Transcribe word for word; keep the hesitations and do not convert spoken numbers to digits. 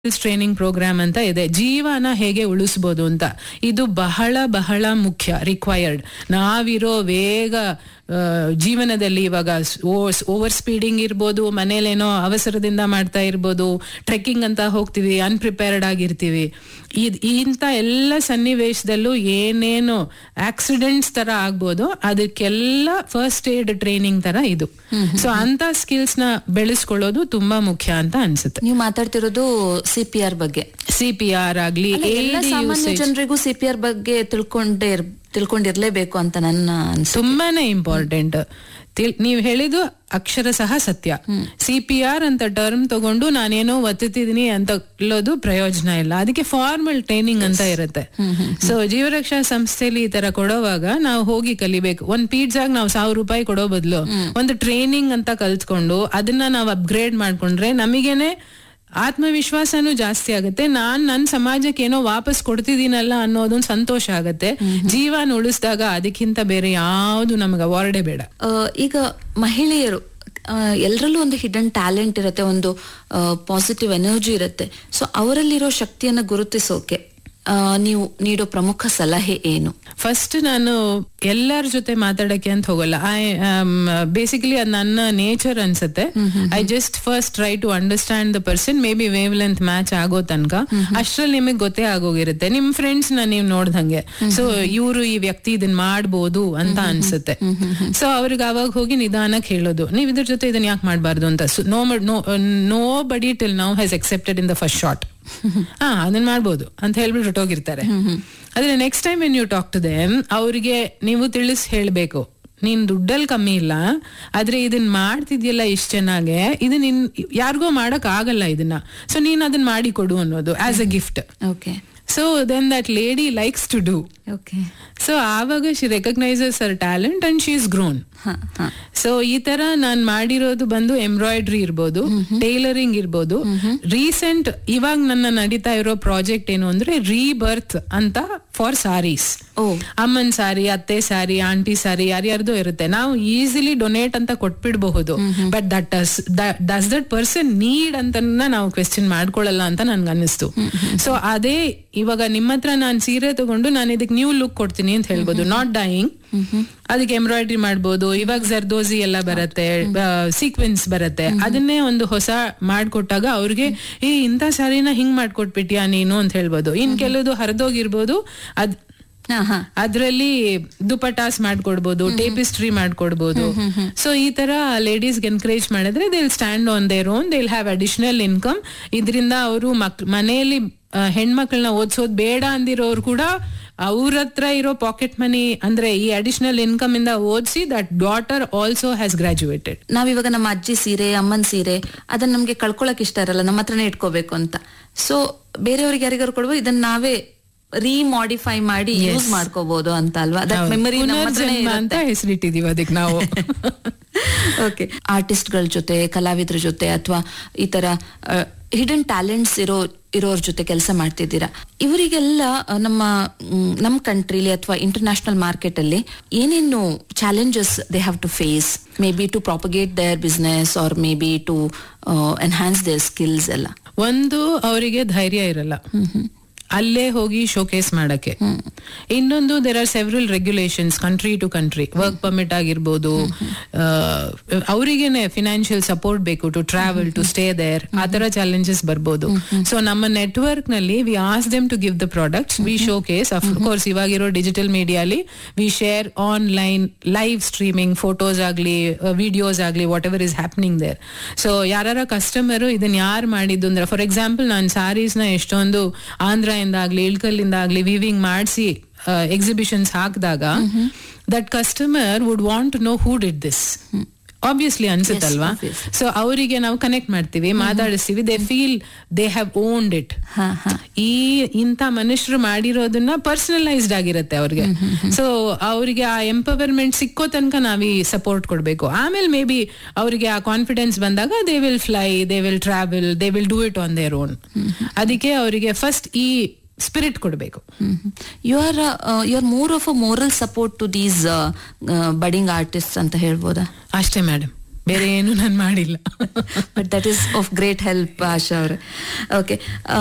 Training programme ಅಂತ ಇದೆ. ಜೀವನ ಹೇಗೆ ಉಳಿಸ್ಬೋದು ಅಂತ, ಇದು ಬಹಳ ಬಹಳ ಮುಖ್ಯ, ರಿಕ್ವೈರ್ಡ್. ನಾವಿರೋ ವೇಗ ಜೀವನದಲ್ಲಿ ಇವಾಗ ಓವರ್ ಸ್ಪೀಡಿಂಗ್ ಇರ್ಬೋದು, ಮನೇಲೇನೋ ಅವಸರದಿಂದ ಮಾಡ್ತಾ ಇರ್ಬೋದು, ಟ್ರೆಕ್ಕಿಂಗ್ ಅಂತ ಹೋಗ್ತೀವಿ, ಅನ್ಪ್ರಿಪೇರ್ಡ್ ಆಗಿರ್ತೀವಿ. ಇಂಥ ಎಲ್ಲ ಸನ್ನಿವೇಶದಲ್ಲೂ ಏನೇನು ಆಕ್ಸಿಡೆಂಟ್ಸ್ ತರ ಆಗ್ಬೋದು, ಅದಕ್ಕೆಲ್ಲ ಫಸ್ಟ್ ಏಡ್ ಟ್ರೈನಿಂಗ್ ತರ ಇದು. ಸೊ ಅಂತ ಸ್ಕಿಲ್ಸ್ ನ ಬೆಳೆಸ್ಕೊಳ್ಳೋದು ತುಂಬಾ ಮುಖ್ಯ ಅಂತ ಅನ್ಸುತ್ತೆ. ನೀವು ಮಾತಾಡ್ತಿರೋದು ಸಿ ಪಿ ಆರ್ ಬಗ್ಗೆ. ಸಿ ಪಿ ಆರ್ ಆಗ್ಲಿ, ಸಾಮಾನ್ಯ ಜನರಿಗೂ ಸಿ ಪಿ ಆರ್ ಬಗ್ಗೆ ತಿಳ್ಕೊಂಡೇ ತಿಳ್ಕೊಂಡಿರ್ಲೇಬೇಕು ಅಂತ ನನ್ನ ಅನ್ಸುತ್ತೆ. ತುಂಬಾನೇ ಇಂಪಾರ್ಟೆಂಟ್. ನೀವ್ ಹೇಳಿದ್ದು ಅಕ್ಷರ ಸಹ ಸತ್ಯ. ಸಿ ಪಿ ಆರ್ ಅಂತ ಟರ್ಮ್ ತಗೊಂಡು ನಾನೇನೋ ಒತ್ತುತ್ತಿದ್ದೀನಿ ಅಂತ ಹೇಳೋದು ಪ್ರಯೋಜನ ಇಲ್ಲ. ಅದಕ್ಕೆ ಫಾರ್ಮಲ್ ಟ್ರೈನಿಂಗ್ ಅಂತ ಇರುತ್ತೆ. ಸೊ ಜೀವರಕ್ಷಾ ಸಂಸ್ಥೆಯಲ್ಲಿ ಈ ತರ ಕೊಡೋವಾಗ ನಾವು ಹೋಗಿ ಕಲಿಬೇಕು. ಒಂದ್ ಪಿಜ್ಜಾಗ್ ನಾವು ಸಾವಿರ ರೂಪಾಯಿ ಕೊಡೋ ಬದಲು ಒಂದು ಟ್ರೈನಿಂಗ್ ಅಂತ ಕಲ್ತ್ಕೊಂಡು ಅದನ್ನ ನಾವು ಅಪ್ಗ್ರೇಡ್ ಮಾಡ್ಕೊಂಡ್ರೆ ನಮಗೇನೆ ಆತ್ಮವಿಶ್ವಾಸನೂ ಜಾಸ್ತಿ ಆಗುತ್ತೆ. ನಾನ್ ನನ್ ಸಮಾಜಕ್ಕೆ ಏನೋ ವಾಪಸ್ ಕೊಡ್ತಿದ್ದೀನಲ್ಲ ಅನ್ನೋದೊಂದು ಸಂತೋಷ ಆಗತ್ತೆ. ಜೀವನ ಉಳಿಸಿದಾಗ ಅದಕ್ಕಿಂತ ಬೇರೆ ಯಾವ್ದು ನಮ್ಗೆ ಅವಾರ್ಡೇ ಬೇಡ. ಈಗ ಮಹಿಳೆಯರು ಎಲ್ಲರಲ್ಲೂ ಒಂದು ಹಿಡನ್ ಟ್ಯಾಲೆಂಟ್ ಇರುತ್ತೆ, ಒಂದು ಪಾಸಿಟಿವ್ ಎನರ್ಜಿ ಇರುತ್ತೆ. ಸೊ ಅವರಲ್ಲಿರೋ ಶಕ್ತಿಯನ್ನ ಗುರುತಿಸೋಕೆ ನೀವು ನೀಡೋ ಪ್ರಮುಖ ಸಲಹೆ ಏನು? ಫಸ್ಟ್, ನಾನು ಎಲ್ಲರ ಜೊತೆ ಮಾತಾಡಕ್ಕೆ ಅಂತ ಹೋಗಲ್ಲ. ಐ ಬೇಸಿಕಲಿ ಅದು ನನ್ನ ನೇಚರ್ ಅನ್ಸುತ್ತೆ. I just first try to understand the person. May be wave length match ಆಗೋ ತನಕ ಅಷ್ಟ್ರಲ್ಲಿ ನಿಮಗೆ ಗೊತ್ತೇ ಆಗೋಗಿರುತ್ತೆ. ನಿಮ್ ಫ್ರೆಂಡ್ಸ್ ನ ನೀವು ನೋಡ್ದಂಗೆ, ಸೊ ಇವರು ಈ ವ್ಯಕ್ತಿ ಇದನ್ ಮಾಡ್ಬೋದು ಅಂತ ಅನ್ಸುತ್ತೆ. ಸೊ ಅವ್ರಿಗೆ ಅವಾಗ ಹೋಗಿ ನಿಧಾನಕ್ಕೆ ಹೇಳೋದು, ನೀವ್ ಇದ್ರ ಜೊತೆ ಇದನ್ನ ಯಾಕೆ ಮಾಡ್ಬಾರ್ದು ಅಂತ. ನೋ ನೋ ಬಡಿ till now has accepted in the first shot. ಹಾ ಅದನ್ನ ಮಾಡ್ಬೋದು ಅಂತ ಹೇಳ್ಬಿಟ್ಟು ಹೊಟ್ಟೋಗಿರ್ತಾರೆ. ಆದ್ರೆ next time when you talk to them, ಅವ್ರಿಗೆ ನೀವು ತಿಳಿಸ್ ಹೇಳ್ಬೇಕು, ನೀನ್ ದುಡ್ಡಲ್ಲಿ ಕಮ್ಮಿ ಇಲ್ಲ, ಆದ್ರೆ ಇದನ್ ಮಾಡ್ತಿದ್ಯಲ್ಲ ಇಷ್ಟ ಚೆನ್ನಾಗೆ, ಇದು ನಿನ್ ಯಾರಿಗೋ ಮಾಡಕ್ ಆಗಲ್ಲ ಇದನ್ನ, ಸೊ ನೀನ್ ಅದನ್ನ ಮಾಡಿ ಕೊಡು ಅನ್ನೋದು as a gift. Okay. So then that lady likes to do. Okay. So ಆವಾಗ she recognises Har talent and she is grown. So ಈ ತರ ನಾನ್ ಮಾಡಿರೋದು ಬಂದು ಎಂಬ್ರಾಯ್ಡ್ರಿ ಇರ್ಬೋದು, ಟೈಲರಿಂಗ್ ಇರ್ಬೋದು. ರೀಸೆಂಟ್ ಇವಾಗ ನನ್ನ ನಡೀತಾ ಇರೋ ಪ್ರಾಜೆಕ್ಟ್ ಏನು ಅಂದ್ರೆ ರೀಬರ್ತ್ ಅಂತ ಫಾರ್ ಸಾರೀಸ್. ಅಮ್ಮನ್ ಸಾರಿ, ಅತ್ತೆ ಸಾರಿ, ಆಂಟಿ ಸಾರಿ, ಯಾರ್ಯಾರ್ದು ಇರುತ್ತೆ. ನಾವು ಈಸಿಲಿ ಡೊನೇಟ್ ಅಂತ ಕೊಟ್ಬಿಡ್ಬಹುದು, but that does does that person need ಅಂತ ನಾವು ಕ್ವೆಶ್ಚನ್ ಮಾಡ್ಕೊಳ್ಳಲ್ಲ ಅಂತ ನನ್ಗೆ ಅನ್ನಿಸ್ತು. ಸೊ ಅದೇ ಇವಾಗ ನಿಮ್ಮ ಹತ್ರ ನಾನ್ ಸೀರೆ ತಗೊಂಡು ನಾನು ಇದಕ್ಕೆ ನ್ಯೂ ಲುಕ್ ಕೊಡ್ತೀನಿ ಅಂತ ಹೇಳ್ಬೋದು, ನಾಟ್ ಡೈಯಿಂಗ್. ಅದಕ್ಕೆ ಎಂಬ್ರಾಯ್ಡ್ರಿ ಮಾಡ್ಬೋದು. ಇವಾಗ ಜರ್ದೋಸಿ ಎಲ್ಲ ಬರುತ್ತೆ, ಸೀಕ್ವೆನ್ಸ್ ಬರುತ್ತೆ. ಅದನ್ನೇ ಒಂದು ಹೊಸ ಮಾಡ್ಕೊಟ್ಟಾಗ ಅವ್ರಿಗೆ ಏ ಇಂಥ ಸಾರಿನ ಹಿಂಗ್ ಮಾಡ್ಕೊಟ್ಬಿಟ್ಯಾ ನೀನು ಅಂತ ಹೇಳ್ಬೋದು. ಇನ್ ಕೆಲವುದು ಹರಿದೋಗಿರ್ಬೋದು, ಅದ್ ಅದ್ರಲ್ಲಿ ದುಪಟಾಸ್ ಮಾಡ್ಕೊಡ್ಬೋದು, ಟೇಪಿಸ್ಟ್ರಿ ಮಾಡ್ಕೊಡ್ಬೋದು. ಸೊ ಈ ತರ ಲೇಡೀಸ್ಗೆ ಎನ್ಕರೇಜ್ ಮಾಡಿದ್ರೆ they will stand on their own, they will have additional income. ಇದರಿಂದ ಅವರು ಮಕ್ ಮನೆಯಲ್ಲಿ ಹೆಣ್ಮಕ್ಳನ್ನ ಓದಿಸೋದ್ ಬೇಡ ಅಂದಿರೋರು ಕೂಡ ಅವ್ರ ಹತ್ರ ಇರೋ ಪಾಕೆಟ್ ಮನಿ ಅಂದ್ರೆ ಈ ಅಡಿಷನಲ್ ಇನ್ಕಮ್ ಇಂದ ಓದಿಸಿ that daughter also has graduated. ನಾವಿವಾಗ ನಮ್ಮ ಅಜ್ಜಿ ಸೀರೆ, ಅಮ್ಮನ್ ಸೀರೆ ಅದನ್ನ ನಮ್ಗೆ ಕಳ್ಕೊಳಕ್ ಇಷ್ಟ ಇರಲ್ಲ, ನಮ್ಮ ಹತ್ರನೇ ಇಟ್ಕೋಬೇಕು ಅಂತ. ಸೊ ಬೇರೆಯವ್ರಿಗೆ ಯಾರಿಗಾರು ಕೊಡ್ಬೋದು, ಇದನ್ನ ನಾವೇ ರೀಮಾಡಿಫೈ ಮಾಡಿ ಯೂಸ್ ಮಾಡ್ಕೋಬಹುದು ಅಂತ ಅಲ್ವಾ? ದಟ್ ಮೆಮರಿ ಅಂತ ಹೆಸರಿಟ್ಟಿದೀವಿ ಅದಕ್ಕೆ ನಾವು. ಓಕೆ. ಆರ್ಟಿಸ್ಟ್ ಗಳ ಜೊತೆ, ಕಲಾವಿದ್ರ ಜೊತೆ ಅಥವಾ ಈ ತರ ಹಿಡನ್ ಟ್ಯಾಲೆಂಟ್ಸ್ ಇರೋ ಇರೋರ ಜೊತೆ ಕೆಲಸ ಮಾಡ್ತಿದ್ದೀರಾ. ಇವರಿಗೆಲ್ಲ ನಮ್ಮ ನಮ್ ಕಂಟ್ರಿಲಿ ಅಥವಾ ಇಂಟರ್ನ್ಯಾಷನಲ್ ಮಾರ್ಕೆಟ್ ಅಲ್ಲಿ ಏನೇನು challenges they have to face, may be to propagate their business or may be to enhance there skills ಎಲ್ಲ? ಒಂದು, ಅವರಿಗೆ ಧೈರ್ಯ ಇರಲ್ಲ ಅಲ್ಲೇ ಹೋಗಿ ಶೋಕೇಸ್ ಮಾಡಕ್ಕೆ. ಇನ್ನೊಂದು, there are several regulations country to country. Work permit ಆಗಿರ್ಬೋದು, ಅವರಿಗೇನೆ ಫಿನಾನ್ಷಿಯಲ್ ಸಪೋರ್ಟ್ ಬೇಕು to travel, to stay there. ಆ ತರ ಚಾಲೆಂಜಸ್ ಬರ್ಬೋದು. ಸೊ ನಮ್ಮ ನೆಟ್ವರ್ಕ್ ನಲ್ಲಿ V as them to give the products, V showcase. Of course ಇವಾಗಿರೋ digital ಮೀಡಿಯಾಲಿ V share online live streaming, photos ಆಗ್ಲಿ, videos ಆಗ್ಲಿ, what ever is happening there. So ಯಾರ customer ಇದನ್ನ ಯಾರು ಮಾಡಿದ್ದು ಅಂದ್ರೆ, ಫಾರ್ ಎಕ್ಸಾಂಪಲ್ ನಾನು ಸಾರೀಸ್ ನ ಎಷ್ಟೊಂದು ಆಂಧ್ರ ಆಗ್ಲಿ ಇಳ್ಕಲ್ಲಿಂದ ಆಗ್ಲಿ ವೀವಿಂಗ್ ಮಾಡಿಸಿ ಎಕ್ಸಿಬಿಷನ್ಸ್ ಹಾಕಿದಾಗ that customer would want to know who did this. Obviously ಅನ್ಸುತ್ತಲ್ವಾ? So ಅವರಿಗೆ ನಾವು ಕನೆಕ್ಟ್ ಮಾಡ್ತೀವಿ, ಮಾತಾಡಿಸ್ತೀವಿ. They feel they have owned it. ಈ ಇಂಥ ಮನುಷ್ಯರು ಮಾಡಿರೋದನ್ನ ಪರ್ಸನಲೈಸ್ಡ್ ಆಗಿರುತ್ತೆ ಅವ್ರಿಗೆ. ಸೊ ಅವರಿಗೆ ಆ ಎಂಪವರ್ಮೆಂಟ್ ಸಿಕ್ಕೋ ತನಕ ನಾವ್ ಈ ಸಪೋರ್ಟ್ ಕೊಡ್ಬೇಕು. ಆಮೇಲೆ ಮೇ ಬಿ ಅವರಿಗೆ ಆ ಕಾನ್ಫಿಡೆನ್ಸ್ ಬಂದಾಗ they will fly, they will travel, they will do it on their own. ಅದಕ್ಕೆ ಅವರಿಗೆ ಫಸ್ಟ್ ಈ ಸ್ಪಿರಿಟ್ ಕೊಡಬೇಕು. You are you are more of a moral support to these budding artist ಅಂತ ಹೇಳ್ಬೋದಾ? ಅಷ್ಟೇ ಮೇಡಮ್. ಬೇರೆ ಏನು ನಾನು ಮಾಡಿಲ್ಲ. But that is of great help ಆಶಾ ಅವ್ರೆ. ಓಕೆ,